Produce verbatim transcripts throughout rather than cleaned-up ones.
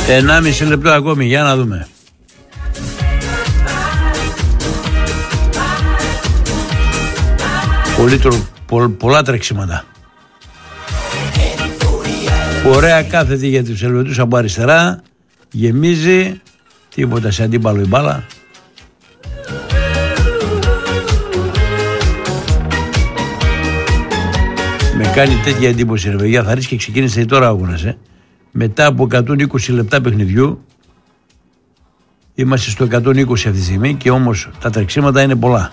Ενάμιση λεπτό ακόμη, για να δούμε. Πολύ, πο, πολλά τρεξίματα. Ωραία κάθετη για τους Ελβετούς από αριστερά. Γεμίζει. Τίποτα σε αντίπαλο η μπάλα. Με κάνει τέτοια εντύπωση, ρε παιδιά. Θα ρίξει και ξεκίνησε τώρα ο αγώνας, ε. Μετά από εκατόν είκοσι λεπτά παιχνιδιού, είμαστε στο εκατόν είκοσι αυτή τη στιγμή και όμως τα τρεξίματα είναι πολλά.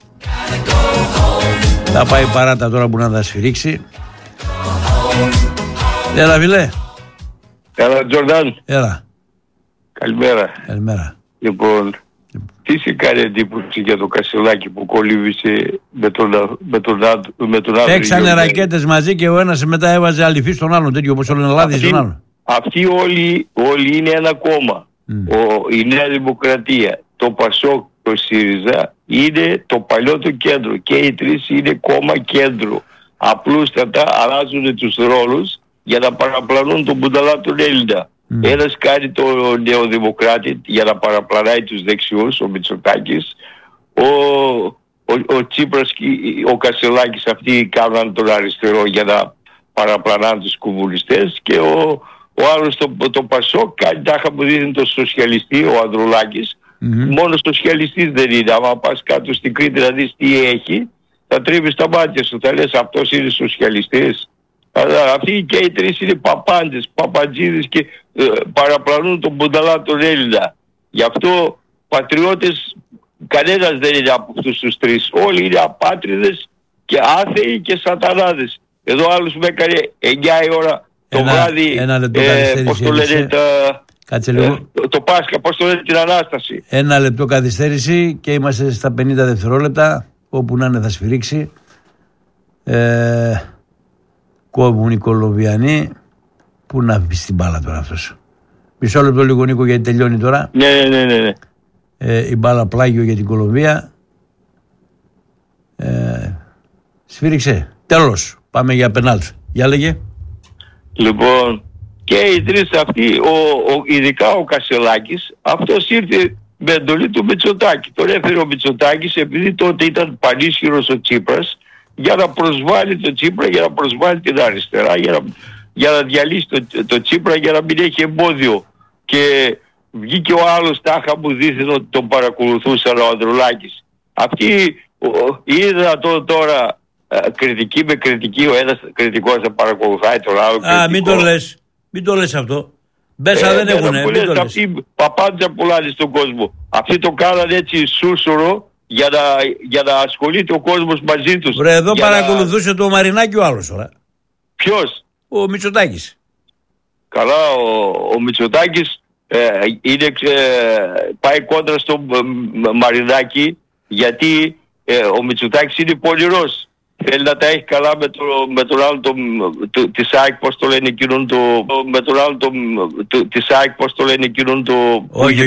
Θα πάει παράτα τώρα που να τα σφυρίξει. Έλα, φίλε. Έλα, Τζορντάν. Έλα. Καλημέρα. Καλημέρα. Λοιπόν, τι σε κάνει εντύπωση για το Κασελάκι που κολύβησε με τον, με τον, με τον άλλο. Παίξανε ρακέτες μαζί και ο ένας μετά έβαζε αληφή στον άλλον, τέτοιο όπως όλο Ελλάδη στον άλλον. Αυτοί όλοι, όλοι είναι ένα κόμμα. Mm. Ο, η Νέα Δημοκρατία, το Πασόκ, το ΣΥΡΙΖΑ είναι το παλιό το κέντρο και οι τρεις είναι κόμμα κέντρο. Απλούστατα αλλάζουν τους ρόλους για να παραπλανούν τον Μπουνταλά τον Έλληνα. Mm. Ένας κάνει το νεοδημοκράτη για να παραπλανάει τους δεξιούς, ο Μητσοτάκης. Ο, ο, ο Τσίπρας και ο Κασελάκης αυτοί κάνουν τον αριστερό για να παραπλανάνε τους κομμουνιστές και ο, ο άλλος το, το Πασόκ κάνει τάχα που δίνει το σοσιαλιστή, ο Ανδρουλάκης. Mm-hmm. Μόνο σοσιαλιστής δεν είναι. Άμα πας κάτω στην Κρήτη να δεις τι έχει, θα τρίβεις τα μάτια σου. Θα λες αυτός είναι σοσιαλιστής. Αλλά αυτοί και οι τρεις είναι παπάντες, παπαντζίδες και ε, παραπλανούν τον Μπουνταλά τον Έλληνα. Γι' αυτό πατριώτες κανένας δεν είναι από αυτούς τους τρεις. Όλοι είναι απάτριδες και άθεοι και σατανάδες. Εδώ άλλους με έκανε εννιά η ώρα το ένα, βράδυ, ένα λεπτό ε, πώς το λένε τα... Κάτσε λίγο. Ε, το, το Πάσχα, πώς το λένε την Ανάσταση. Ένα λεπτό καθυστέρηση και είμαστε στα πενήντα δευτερόλεπτα. Όπου να είναι θα σφυρίξει. Ε, κόβουν οι Κολομβιανοί. Πού να μπει στην μπάλα τώρα αυτός. Μισό λεπτό λίγο, Νίκο, γιατί τελειώνει τώρα. Ναι, ναι, ναι, ναι. Ε, η μπάλα πλάγιο για την Κολομβία. Ε, σφύριξε. Τέλος. Πάμε για πενάλτ. Για λέγε. Λοιπόν, και οι τρεις αυτοί, ο, ο, ειδικά ο Κασελάκης, αυτός ήρθε με εντολή του Μητσοτάκη. Τον έφερε ο Μητσοτάκης επειδή τότε ήταν πανίσχυρος ο Τσίπρας για να προσβάλλει τον Τσίπρα, για να προσβάλλει την αριστερά, για να, για να διαλύσει τον το Τσίπρα, για να μην έχει εμπόδιο. Και βγήκε ο άλλος τάχα που δίθεν ότι τον παρακολουθούσαν ο Ανδρουλάκης. Αυτοί είναι δυνατόν τώρα ε, κριτική με κριτική, ο ένας κριτικός να παρακολουθάει τον άλλο κριτικό. Α, μην το λες. Μην το λες αυτό. Μπέσα ε, δεν έχουνε. Μην το λες. Αυτοί παπάντζα πουλάνε στον κόσμο. Αυτοί το κάνανε έτσι σούσουρο για να, για να ασχολείται ο κόσμος μαζί τους. Βρε, εδώ για παρακολουθούσε να... το Μαρινάκι ο άλλος τώρα. Ποιος? Ο Μητσοτάκης. Καλά, ο, ο Μητσοτάκης ε, είναι, ε, πάει κόντρα στο Μαρινάκι γιατί ε, ο Μητσοτάκης είναι πονηρός. Θέλει να τα έχει καλά με, το, με τον άλλο το, το, της ΑΕΚ, πώς το λένε εκείνον το, με τον άλλο το, το, της ΑΕΚ, πώς το λένε εκείνον το... Όχι.